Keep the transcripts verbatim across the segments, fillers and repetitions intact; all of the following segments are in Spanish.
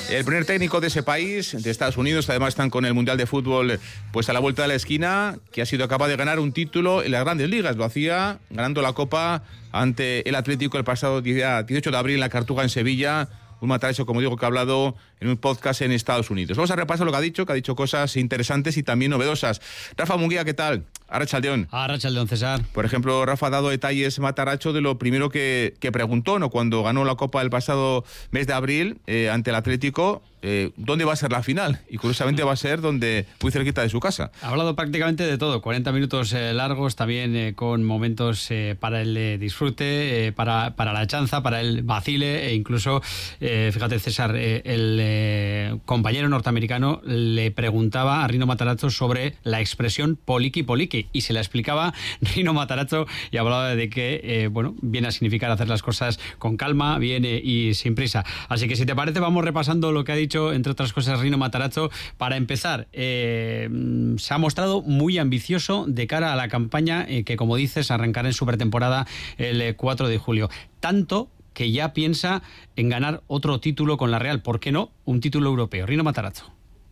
El primer técnico de ese país, de Estados Unidos, que además están con el Mundial de Fútbol pues a la vuelta de la esquina, que ha sido capaz de ganar un título en las grandes ligas. Lo hacía ganando la Copa ante el Atlético el pasado dieciocho de abril en la Cartuja en Sevilla. Un Matarazzo, como digo, que ha hablado en un podcast en Estados Unidos. Vamos a repasar lo que ha dicho, que ha dicho cosas interesantes y también novedosas. Rafa Munguía, ¿qué tal? Arratsaldeon. Arratsaldeon, César. Por ejemplo, Rafa ha dado detalles, Matarazzo, de lo primero que, que preguntó, ¿no? Cuando ganó la Copa el pasado mes de abril eh, ante el Atlético, eh, ¿dónde va a ser la final? Y curiosamente va a ser donde, muy cerquita de su casa. Ha hablado prácticamente de todo, cuarenta minutos eh, largos, también eh, con momentos eh, para el eh, disfrute, eh, para, para la chanza, para el vacile, e incluso, eh, fíjate, César, eh, el eh, compañero norteamericano le preguntaba a Rino Matarazzo sobre la expresión poliqui poliqui, y se la explicaba Rino Matarazzo y hablaba de que, eh, bueno, viene a significar hacer las cosas con calma, bien eh, y sin prisa. Así que si te parece, vamos repasando lo que ha dicho, entre otras cosas, Rino Matarazzo. Para empezar, eh, se ha mostrado muy ambicioso de cara a la campaña eh, que, como dices, arrancará en su pretemporada el eh, cuatro de julio. Tanto que ya piensa en ganar otro título con la Real. ¿Por qué no? Un título europeo. Rino Matarazzo.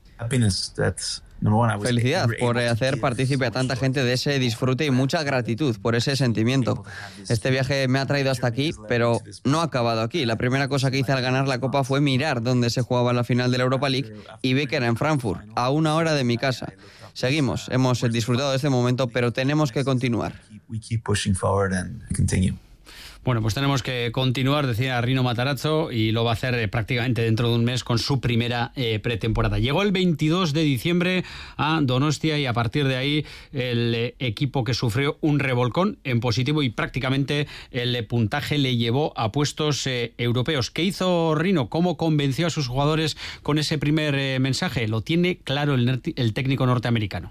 Felicidad por hacer partícipe a tanta gente de ese disfrute y mucha gratitud por ese sentimiento. Este viaje me ha traído hasta aquí, pero no ha acabado aquí. La primera cosa que hice al ganar la Copa fue mirar dónde se jugaba la final de la Europa League y vi que era en Frankfurt, a una hora de mi casa. Seguimos, hemos disfrutado de este momento, pero tenemos que continuar. Bueno, pues tenemos que continuar, decía Rino Matarazzo, y lo va a hacer eh, prácticamente dentro de un mes con su primera eh, pretemporada. Llegó el veintidós de diciembre a Donostia y a partir de ahí el eh, equipo que sufrió un revolcón en positivo y prácticamente el eh, puntaje le llevó a puestos eh, europeos. ¿Qué hizo Rino? ¿Cómo convenció a sus jugadores con ese primer eh, mensaje? Lo tiene claro el, el técnico norteamericano.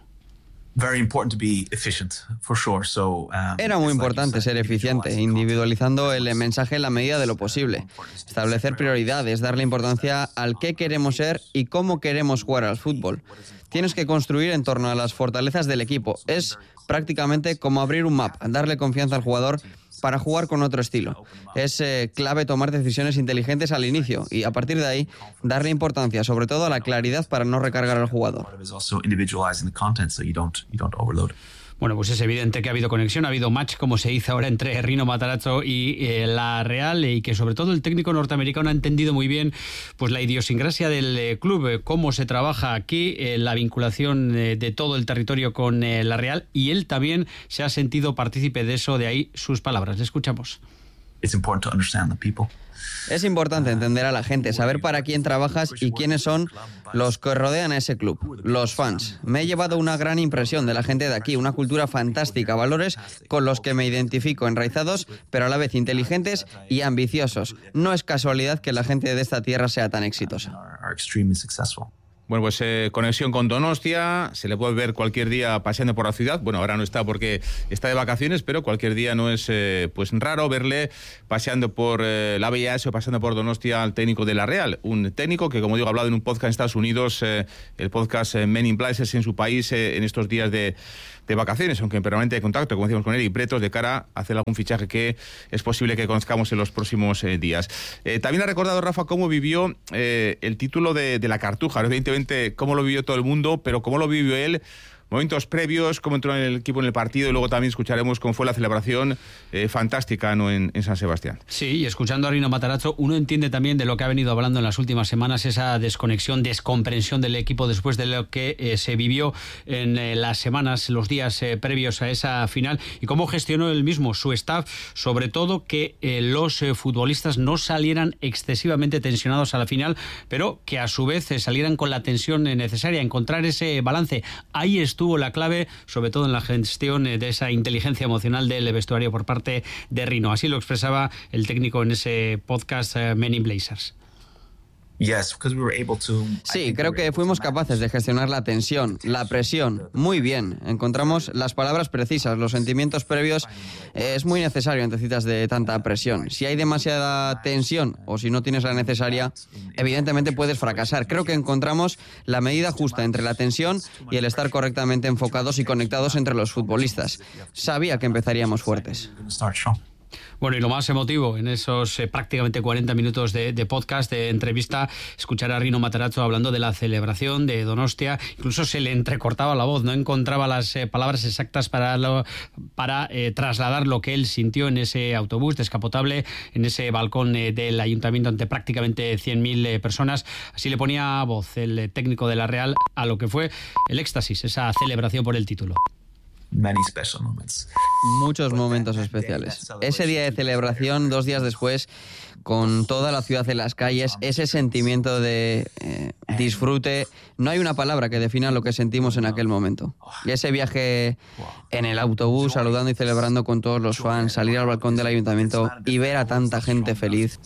Era muy importante ser eficiente, individualizando el mensaje en la medida de lo posible. Establecer prioridades, darle importancia al qué queremos ser y cómo queremos jugar al fútbol. Tienes que construir en torno a las fortalezas del equipo. Es prácticamente como abrir un mapa, darle confianza al jugador para jugar con otro estilo. Es eh, clave tomar decisiones inteligentes al inicio y a partir de ahí darle importancia sobre todo a la claridad para no recargar al jugador. Bueno, pues es evidente que ha habido conexión, ha habido match, como se dice ahora, entre Rino Matarazzo y eh, la Real, y que sobre todo el técnico norteamericano ha entendido muy bien pues la idiosincrasia del eh, club, eh, cómo se trabaja aquí, eh, la vinculación eh, de todo el territorio con eh, la Real, y él también se ha sentido partícipe de eso, de ahí sus palabras. Le escuchamos. Es importante entender a la gente, saber para quién trabajas y quiénes son los que rodean a ese club, los fans. Me he llevado una gran impresión de la gente de aquí, una cultura fantástica, valores con los que me identifico, enraizados, pero a la vez inteligentes y ambiciosos. No es casualidad que la gente de esta tierra sea tan exitosa. Bueno, pues eh, conexión con Donostia, se le puede ver cualquier día paseando por la ciudad. Bueno, ahora no está porque está de vacaciones, pero cualquier día no es eh, pues raro verle paseando por eh, la B S o pasando por Donostia al técnico de la Real. Un técnico que, como digo, ha hablado en un podcast en Estados Unidos, eh, el podcast eh, Men in Places en su país eh, en estos días de, de vacaciones, aunque en permanente contacto, como decíamos con él, y pretos de cara a hacer algún fichaje que es posible que conozcamos en los próximos eh, días. Eh, también ha recordado Rafa cómo vivió eh, el título de, de la Cartuja, evidentemente cómo lo vivió todo el mundo, pero cómo lo vivió él, momentos previos, cómo entró en el equipo en el partido, y luego también escucharemos cómo fue la celebración eh, fantástica, ¿no?, en, en San Sebastián. Sí, y escuchando a Rino Matarazzo, uno entiende también de lo que ha venido hablando en las últimas semanas, esa desconexión, descomprensión del equipo después de lo que eh, se vivió en eh, las semanas, los días eh, previos a esa final, y cómo gestionó él mismo, su staff, sobre todo que eh, los eh, futbolistas no salieran excesivamente tensionados a la final, pero que a su vez eh, salieran con la tensión eh, necesaria, encontrar ese balance. Ahí estuvo la clave, sobre todo en la gestión de esa inteligencia emocional del vestuario por parte de Rino. Así lo expresaba el técnico en ese podcast uh, Men in Blazers. Sí, creo que fuimos capaces de gestionar la tensión, la presión, muy bien. Encontramos las palabras precisas, los sentimientos previos. Es muy necesario ante citas de tanta presión. Si hay demasiada tensión o si no tienes la necesaria, evidentemente puedes fracasar. Creo que encontramos la medida justa entre la tensión y el estar correctamente enfocados y conectados entre los futbolistas. Sabía que empezaríamos fuertes. Bueno, y lo más emotivo en esos eh, prácticamente cuarenta minutos de, de podcast, de entrevista, escuchar a Rino Matarazzo hablando de la celebración de Donostia. Incluso se le entrecortaba la voz, no encontraba las eh, palabras exactas para, lo, para eh, trasladar lo que él sintió en ese autobús descapotable, en ese balcón eh, del ayuntamiento ante prácticamente cien mil eh, personas. Así le ponía voz el eh, técnico de la Real a lo que fue el éxtasis, esa celebración por el título. Muchos momentos especiales. Ese día de celebración, dos días después, con toda la ciudad en las calles, ese sentimiento de eh, disfrute. No hay una palabra que defina lo que sentimos en aquel momento. Y ese viaje en el autobús, saludando y celebrando con todos los fans, salir al balcón del ayuntamiento y ver a tanta gente feliz.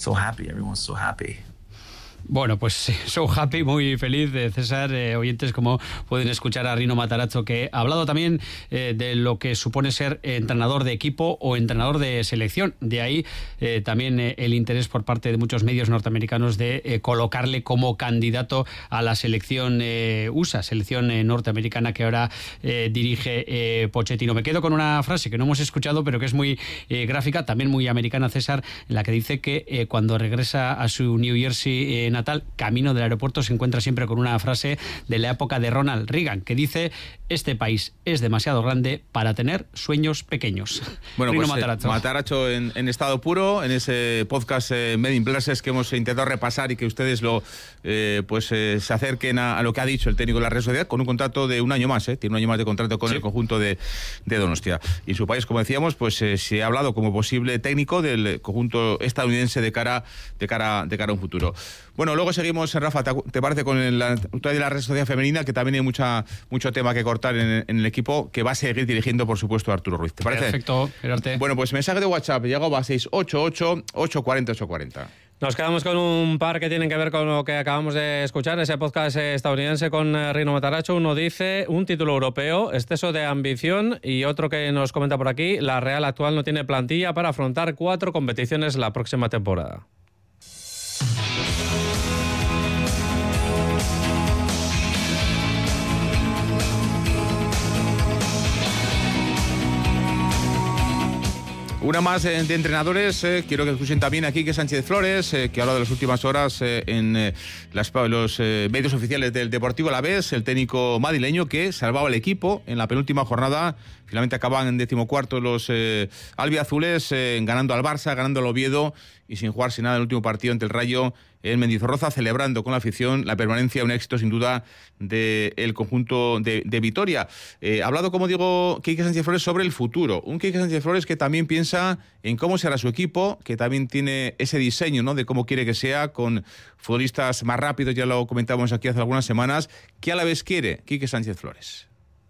Bueno, pues so happy, muy feliz de César, eh, oyentes, como pueden escuchar a Rino Matarazzo, que ha hablado también eh, de lo que supone ser entrenador de equipo o entrenador de selección. De ahí eh, también eh, el interés por parte de muchos medios norteamericanos de eh, colocarle como candidato a la selección eh, U S A, selección eh, norteamericana que ahora eh, dirige eh, Pochettino. Me quedo con una frase que no hemos escuchado, pero que es muy eh, gráfica, también muy americana, César, en la que dice que eh, cuando regresa a su New Jersey eh, natal, camino del aeropuerto, se encuentra siempre con una frase de la época de Ronald Reagan que dice: este país es demasiado grande para tener sueños pequeños. Bueno, Rino pues Matarazzo. Eh, Matarazzo en, en estado puro, en ese podcast eh, Made in Places que hemos intentado repasar y que ustedes lo eh, pues eh, se acerquen a, a lo que ha dicho el técnico de la Real Sociedad, con un contrato de un año más, eh, tiene un año más de contrato con sí. el conjunto de, de Donostia. Y en su país, como decíamos, pues eh, se ha hablado como posible técnico del conjunto estadounidense de cara, de cara, de cara a un futuro. Bueno, luego seguimos, Rafa, ¿te, te parece con la actualidad de la Real Sociedad femenina, que también hay mucha, mucho tema que cortar en, en el equipo, que va a seguir dirigiendo, por supuesto, Arturo Ruiz? ¿Te parece? Perfecto, Gerarte. Bueno, pues mensaje de WhatsApp, llegó a seis ocho ocho, ocho cuatro cero, ocho cuatro cero. Nos quedamos con un par que tienen que ver con lo que acabamos de escuchar, ese podcast estadounidense con Rino Matarazzo. Uno dice, un título europeo, exceso de ambición, y otro que nos comenta por aquí, la Real actual no tiene plantilla para afrontar cuatro competiciones la próxima temporada. Una más eh, de entrenadores, eh, quiero que escuchen también aquí que Sánchez Flores, eh, que habla de las últimas horas eh, en eh, las, los eh, medios oficiales del Deportivo Alavés, el técnico madrileño que salvaba el equipo en la penúltima jornada. Finalmente acaban en decimocuarto los eh, albiazules, eh, ganando al Barça, ganando al Oviedo y sin jugarse nada en el último partido ante el Rayo en Mendizorroza, celebrando con la afición la permanencia, un éxito sin duda del conjunto de, de Vitoria. Eh, ha hablado, como digo, Quique Sánchez Flores sobre el futuro. Un Quique Sánchez Flores que también piensa en cómo será su equipo, que también tiene ese diseño, ¿no?, de cómo quiere que sea, con futbolistas más rápidos, ya lo comentábamos aquí hace algunas semanas. ¿Qué a la vez quiere Quique Sánchez Flores?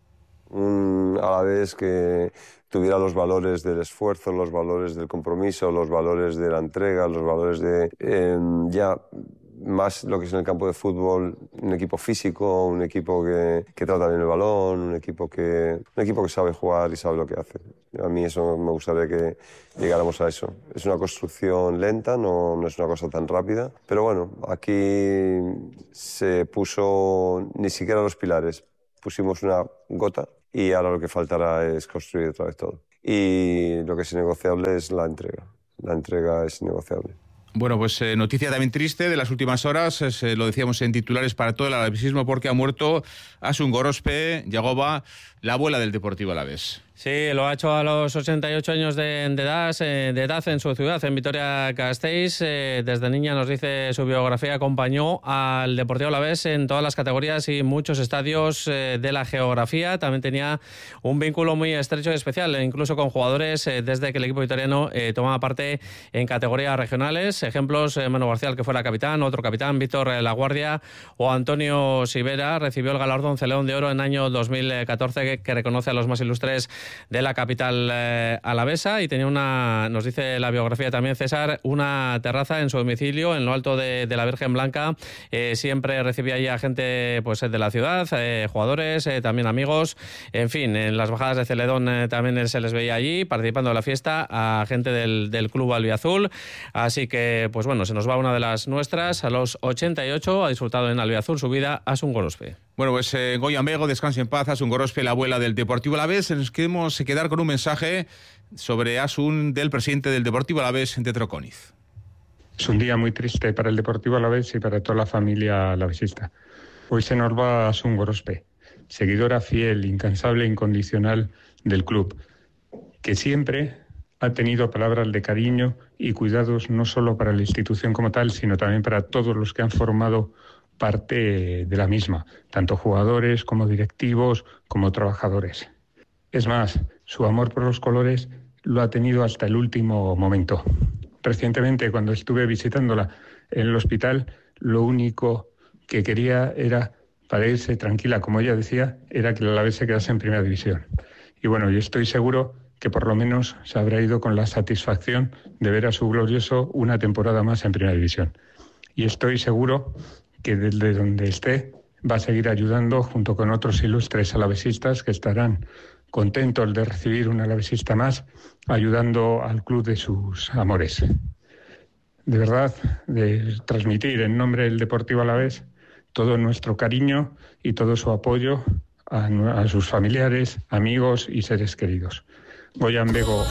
Un Alavés que tuviera los valores del esfuerzo, los valores del compromiso, los valores de la entrega, los valores de eh, ya más lo que es en el campo de fútbol, un equipo físico, un equipo que, que trata bien el balón, un equipo que un equipo que sabe jugar y sabe lo que hace. A mí eso me gustaría que llegáramos a eso. Es una construcción lenta, no, no es una cosa tan rápida, pero bueno, aquí se puso ni siquiera los pilares, pusimos una gota y ahora lo que faltará es construir otra vez todo. Y lo que es innegociable es la entrega. La entrega es innegociable. Bueno, pues eh, noticia también triste de las últimas horas, eh, lo decíamos en titulares para todo el alavesismo, porque ha muerto Asun Gorospe Yagoba, la abuela del Deportivo Alavés. Sí, lo ha hecho a los ochenta y ocho años de, de, edad, eh, de edad en su ciudad, en Vitoria-Gasteiz. Eh, desde niña, nos dice su biografía, acompañó al Deportivo Alavés en todas las categorías y muchos estadios eh, de la geografía. También tenía un vínculo muy estrecho y especial, incluso con jugadores eh, desde que el equipo vitoriano eh, tomaba parte en categorías regionales. Ejemplos, eh, Manu García, que fuera capitán, otro capitán, Víctor eh, Laguardia o Antonio Sivera. Recibió el galardón Celeón de Oro en año dos mil catorce, que, que reconoce a los más ilustres de la capital eh, alavesa, y tenía una, nos dice la biografía también César, una terraza en su domicilio en lo alto de, de la Virgen Blanca. Eh, siempre recibía allí a gente pues de la ciudad, eh, jugadores, eh, también amigos, en fin, en las bajadas de Celedón eh, también se les veía allí participando de la fiesta a gente del, del club albiazul. Así que pues bueno, se nos va una de las nuestras a los ochenta y ocho, ha disfrutado en albiazul su vida Asun Gorospe. Bueno, pues eh, Goyan Bego, descanse en paz, Asun Gorospe, la abuela del Deportivo Alavés. Nos queremos quedar con un mensaje sobre Asun del presidente del Deportivo Alavés, de Troconiz. Es un día muy triste para el Deportivo Alavés y para toda la familia alavesista. Hoy se nos va Asun Gorospe, seguidora fiel, incansable e incondicional del club, que siempre ha tenido palabras de cariño y cuidados no solo para la institución como tal, sino también para todos los que han formado parte de la misma, tanto jugadores como directivos, como trabajadores. Es más, su amor por los colores lo ha tenido hasta el último momento. Recientemente, cuando estuve visitándola en el hospital, lo único que quería era, para irse tranquila, como ella decía, era que el Alavés se quedase en Primera División. Y bueno, yo estoy seguro que por lo menos se habrá ido con la satisfacción de ver a su glorioso una temporada más en Primera División. Y estoy seguro que desde donde esté va a seguir ayudando junto con otros ilustres alavesistas que estarán contentos de recibir un alavesista más, ayudando al club de sus amores. De verdad, de transmitir en nombre del Deportivo Alavés todo nuestro cariño y todo su apoyo a, a sus familiares, amigos y seres queridos. Goyan Bego.